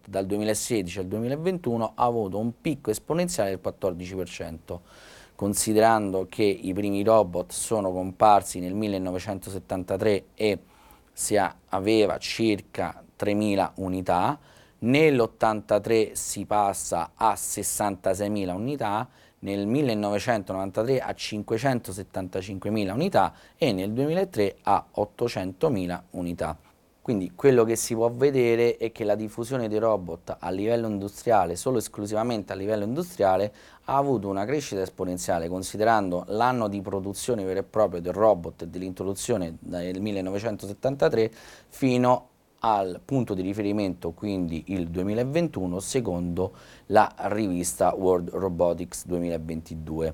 robot dal 2016 al 2021 ha avuto un picco esponenziale del 14%, considerando che i primi robot sono comparsi nel 1973 e si aveva circa 3.000 unità, nell'83 si passa a 66.000 unità, nel 1993 a 575.000 unità e nel 2003 a 800.000 unità. Quindi quello che si può vedere è che la diffusione dei robot a livello industriale, solo esclusivamente a livello industriale, ha avuto una crescita esponenziale, considerando l'anno di produzione vero e proprio del robot e dell'introduzione nel 1973 fino al punto di riferimento, quindi il 2021, secondo la rivista World Robotics 2022.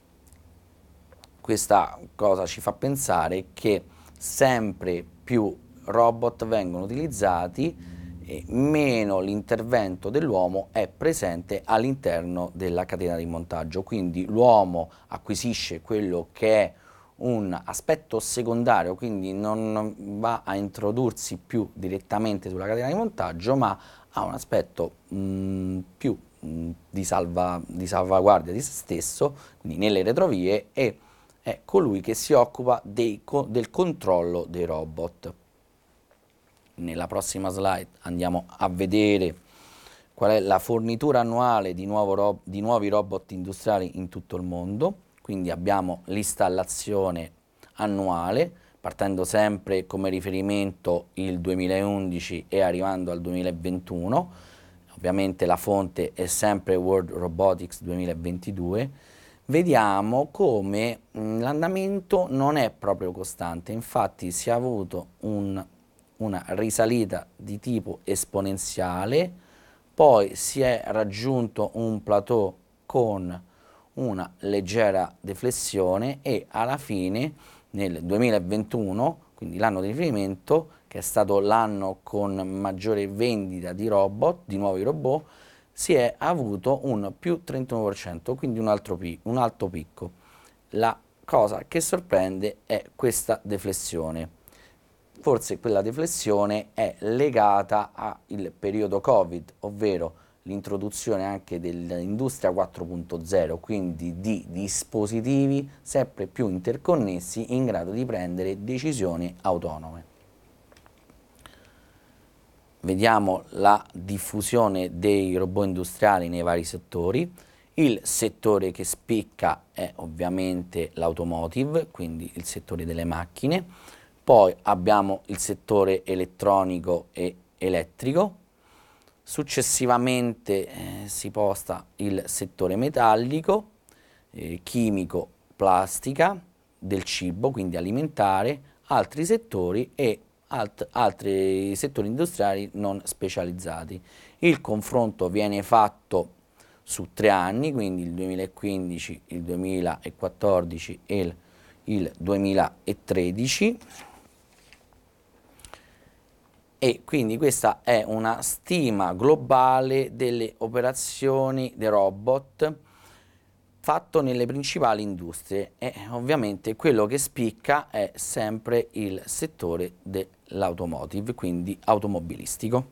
Questa cosa ci fa pensare che sempre più robot vengono utilizzati e meno l'intervento dell'uomo è presente all'interno della catena di montaggio, quindi l'uomo acquisisce quello che è un aspetto secondario, quindi non va a introdursi più direttamente sulla catena di montaggio, ma ha un aspetto più di salvaguardia di se stesso, quindi nelle retrovie, e è colui che si occupa del controllo dei robot. Nella prossima slide andiamo a vedere qual è la fornitura annuale di nuovi robot industriali in tutto il mondo. Quindi abbiamo l'installazione annuale, partendo sempre come riferimento il 2011 e arrivando al 2021. Ovviamente la fonte è sempre World Robotics 2022. Vediamo come l'andamento non è proprio costante, infatti si è avuto una risalita di tipo esponenziale, poi si è raggiunto un plateau con una leggera deflessione e alla fine nel 2021, quindi l'anno di riferimento, che è stato l'anno con maggiore vendita di robot, di nuovi robot, si è avuto un più 31%, quindi un alto picco. La cosa che sorprende è questa deflessione. Forse quella deflessione è legata al periodo Covid, ovvero l'introduzione anche dell'industria 4.0, quindi di dispositivi sempre più interconnessi in grado di prendere decisioni autonome. Vediamo la diffusione dei robot industriali nei vari settori. Il settore che spicca è ovviamente l'automotive, quindi il settore delle macchine. Poi abbiamo il settore elettronico e elettrico. Successivamente si posta il settore metallico, chimico, plastica, del cibo, quindi alimentare, altri settori e altri settori industriali non specializzati. Il confronto viene fatto su 3 anni, quindi il 2015, il 2014 e il 2013. E quindi questa è una stima globale delle operazioni dei robot fatto nelle principali industrie e ovviamente quello che spicca è sempre il settore dell'automotive, quindi automobilistico.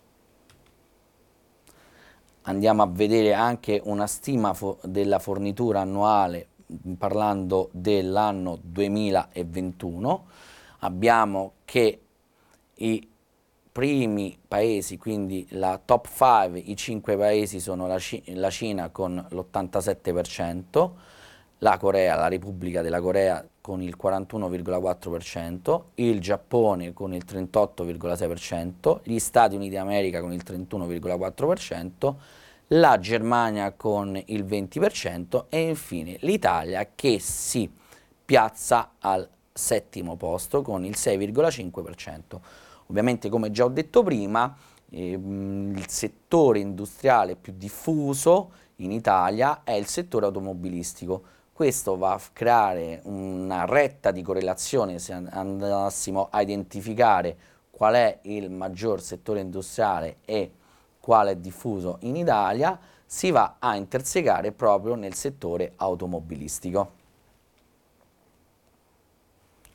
Andiamo a vedere anche una stima della fornitura annuale parlando dell'anno 2021. Abbiamo che i primi paesi, quindi la top 5, i 5 paesi sono la Cina con l'87%, la Corea, la Repubblica della Corea con il 41,4%, il Giappone con il 38,6%, gli Stati Uniti d'America con il 31,4%, la Germania con il 20% e infine l'Italia che si piazza al settimo posto con il 6,5%. Ovviamente, come già ho detto prima, il settore industriale più diffuso in Italia è il settore automobilistico. Questo va a creare una retta di correlazione se andassimo a identificare qual è il maggior settore industriale e quale è diffuso in Italia, si va a intersecare proprio nel settore automobilistico.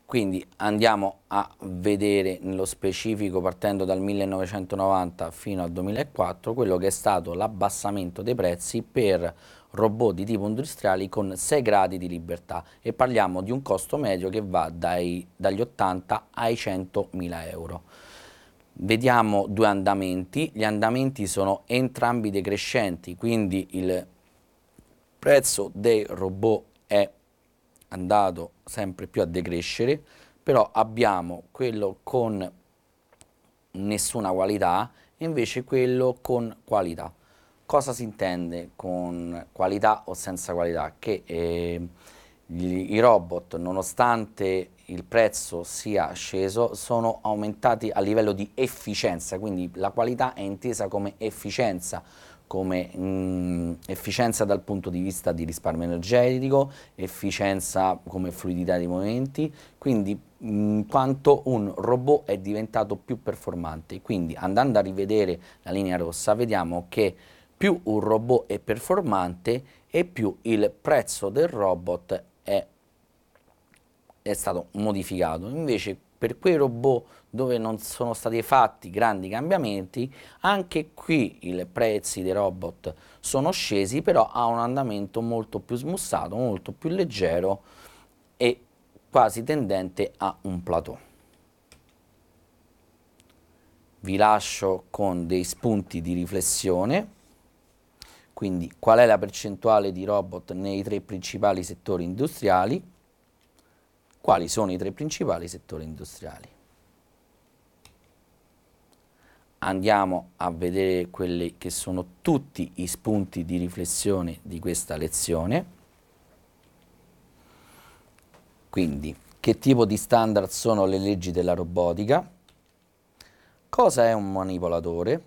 Quindi andiamo a vedere nello specifico, partendo dal 1990 fino al 2004, quello che è stato l'abbassamento dei prezzi per robot di tipo industriali con 6 gradi di libertà, e parliamo di un costo medio che va dagli 80 ai 100.000 euro. Vediamo due andamenti. Gli andamenti sono entrambi decrescenti, quindi il prezzo dei robot è andato sempre più a decrescere, però abbiamo quello con nessuna qualità e invece quello con qualità. Cosa si intende con qualità o senza qualità? Che i robot, nonostante il prezzo sia sceso, sono aumentati a livello di efficienza, quindi la qualità è intesa come efficienza, efficienza dal punto di vista di risparmio energetico, efficienza come fluidità dei movimenti, quindi quanto un robot è diventato più performante. Quindi andando a rivedere la linea rossa vediamo che più un robot è performante e più il prezzo del robot è stato modificato. Invece per quei robot dove non sono stati fatti grandi cambiamenti, anche qui i prezzi dei robot sono scesi, però a un andamento molto più smussato, molto più leggero e quasi tendente a un plateau. Vi lascio con dei spunti di riflessione. Quindi, qual è la percentuale di robot nei 3 principali settori industriali? Quali sono i 3 principali settori industriali? Andiamo a vedere quelli che sono tutti i spunti di riflessione di questa lezione. Quindi, che tipo di standard sono le leggi della robotica? Cosa è un manipolatore?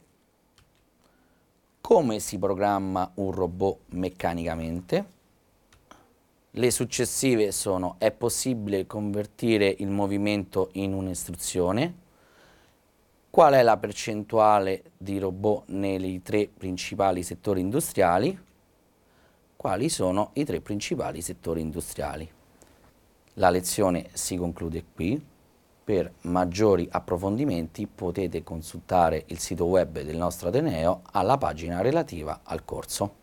Come si programma un robot meccanicamente? Le successive sono: è possibile convertire il movimento in un'istruzione? Qual è la percentuale di robot nei 3 principali settori industriali? Quali sono i 3 principali settori industriali? La lezione si conclude qui. Per maggiori approfondimenti potete consultare il sito web del nostro Ateneo alla pagina relativa al corso.